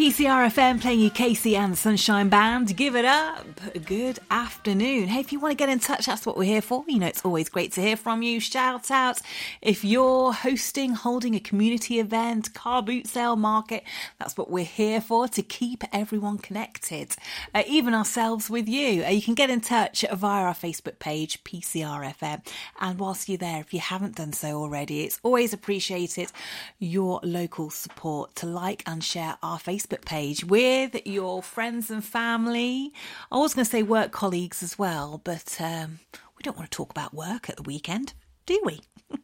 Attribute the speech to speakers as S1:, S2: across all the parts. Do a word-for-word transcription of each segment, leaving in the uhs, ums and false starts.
S1: P C R F M playing you Casey and the Sunshine Band. Give it up. Good afternoon. Hey, if you want to get in touch, that's what we're here for. You know, it's always great to hear from you. Shout out if you're hosting, holding a community event, car boot sale market. That's what we're here for, to keep everyone connected, uh, even ourselves with you. Uh, you can get in touch via our Facebook page, P C R F M. And whilst you're there, if you haven't done so already, it's always appreciated your local support to like and share our Facebook page with your friends and family. I was going to say work colleagues as well, but um, we don't want to talk about work at the weekend, do we?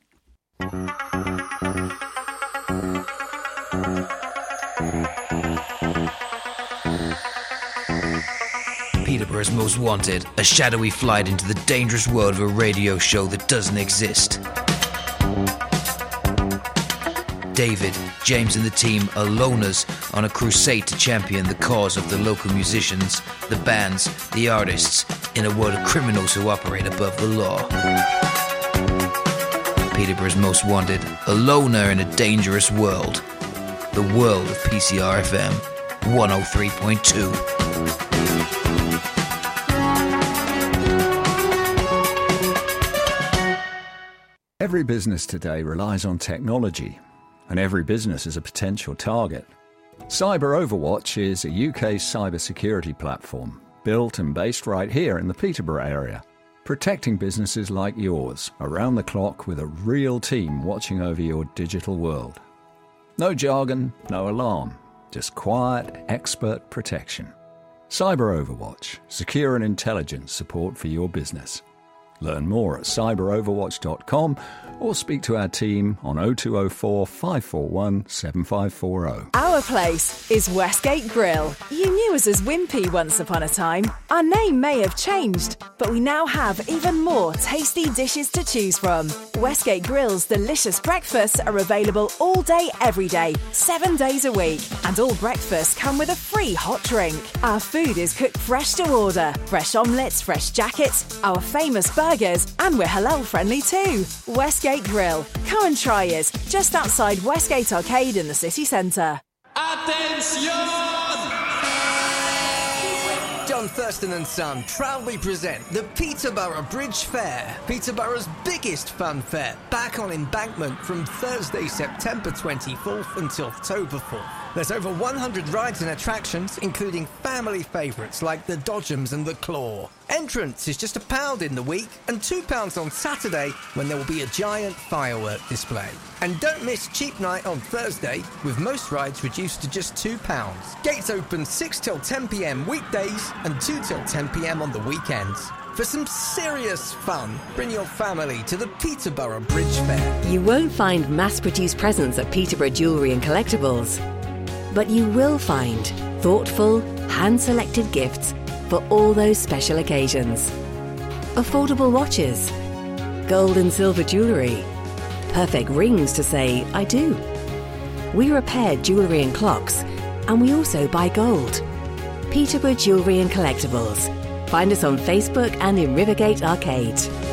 S2: Peterborough's Most Wanted, a shadowy flight into the dangerous world of a radio show that doesn't exist. David, James and the team are loners on a crusade to champion the cause of the local musicians, the bands, the artists, in a world of criminals who operate above the law. Peterborough's Most Wanted, a loner in a dangerous world. The world of P C R F M, one oh three point two.
S3: Every business today relies on technology, and every business is a potential target. Cyber Overwatch is a U K cybersecurity platform built and based right here in the Peterborough area, protecting businesses like yours around the clock with a real team watching over your digital world. No jargon, no alarm, just quiet, expert protection. Cyber Overwatch, secure and intelligent support for your business. Learn more at cyber overwatch dot com or speak to our team on oh two oh four, five four one, seven five four oh.
S4: Our place is Westgate Grill. You knew us as Wimpy once upon a time. Our name may have changed, but we now have even more tasty dishes to choose from. Westgate Grill's delicious breakfasts are available all day, every day, seven days a week. And all breakfasts come with a free hot drink. Our food is cooked fresh to order. Fresh omelettes, fresh jackets, our famous burgers, and we're halal friendly too. Westgate Grill. Come and try us just outside Westgate Arcade in the city centre.
S5: Attention! John Thurston and Son proudly present the Peterborough Bridge Fair, Peterborough's biggest fun fair, back on Embankment from Thursday, September twenty-fourth until October fourth. There's over one hundred rides and attractions, including family favourites like the Dodgems and the Claw. Entrance is just a pound in the week and two pounds on Saturday, when there will be a giant firework display. And don't miss Cheap Night on Thursday, with most rides reduced to just two pounds. Gates open six till ten p.m. weekdays and two till ten p.m. on the weekends. For some serious fun, bring your family to the Peterborough Bridge Fair.
S6: You won't find mass-produced presents at Peterborough Jewellery and Collectibles, but you will find thoughtful, hand-selected gifts for all those special occasions. Affordable watches, gold and silver jewellery, perfect rings to say I do. We repair jewellery and clocks, and we also buy gold. Peterborough Jewellery and Collectibles. Find us on Facebook and in Rivergate Arcade.